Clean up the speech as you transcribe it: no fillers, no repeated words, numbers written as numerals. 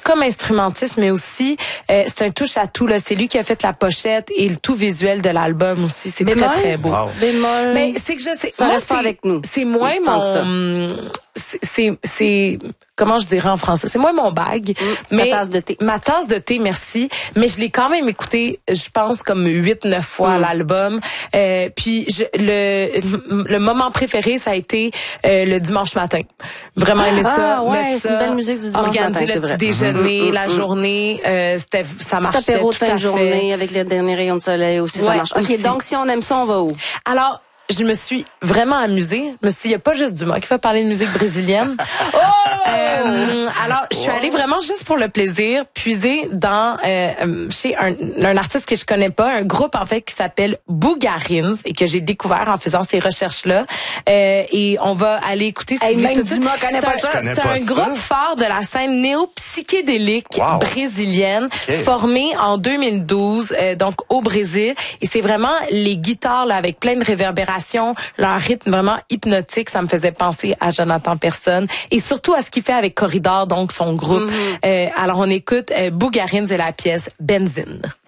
comme instrumentiste, mais aussi c'est un touche à tout là. C'est lui qui a fait la pochette et le tout visuel de l'album aussi. C'est très très beau. Wow. Bémol. Mais c'est que je sais. Ça Moi, reste pas avec nous. C'est moins mon. C'est comment je dirais en français. C'est moins mon bag. Mais ta tasse de thé. Ma tasse de thé, merci. Mais je l'ai quand même écouté, je pense comme 8-9 fois l'album. Puis le moment préféré, ça a été le dimanche matin. Vraiment aimé ça. Ouais, c'est une belle musique du dimanche matin, organiser c'est le vrai. petit déjeuner, la journée, ça marchait. Petit apéro de tout fin à de fait. journée avec les derniers rayons de soleil aussi, ça Ouais, marche. OK, aussi. donc si on aime ça, on va où? Alors, je me suis vraiment amusée. Je me suis dit, il n'y a pas juste Dumas qui fait parler de musique brésilienne. Alors, je suis allée vraiment juste pour le plaisir, puiser dans chez un artiste que je connais pas, un groupe en fait qui s'appelle Bougarins et que j'ai découvert en faisant ces recherches-là. Et on va aller écouter ce Même Dumas connaît pas ça. C'est un groupe phare de la scène néo-psychédélique brésilienne, formé en 2012, donc au Brésil. Et c'est vraiment les guitares là avec plein de réverbérations, leur rythme vraiment hypnotique, ça me faisait penser à Jonathan Persson et surtout à ce qu'il fait avec Corridor, donc son groupe. Alors on écoute Bougarins et la pièce Benzine.